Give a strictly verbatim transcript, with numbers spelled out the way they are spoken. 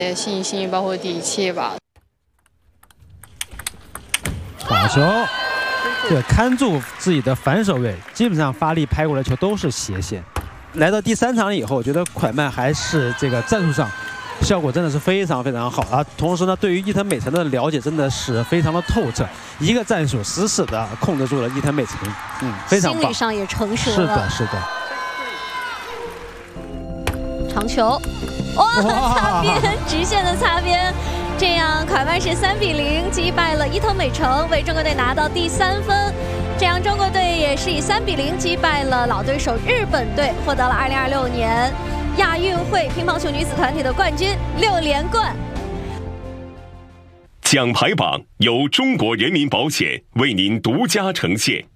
信心，包括底气吧。 好球，对，看住自己的反手位，基本上发力拍过来球都是斜线。来到第三场以后，我觉得蒯曼还是这个战术上效果真的是非常非常好啊。同时呢，对于伊藤美诚的了解真的是非常的透彻，一个战术死死的控制住了伊藤美诚，嗯，非常棒， 心理上也成熟了。 是的，是的。 长球，哇，擦边，直线的擦边，这样蒯曼是三比零击败了伊藤美诚，为中国队拿到第三分。这样中国队也是以三比零击败了老对手日本队，获得了二零二六年亚运会乒乓球女子团体的冠军，六连冠。 奖牌榜由中国人民保险为您独家呈现。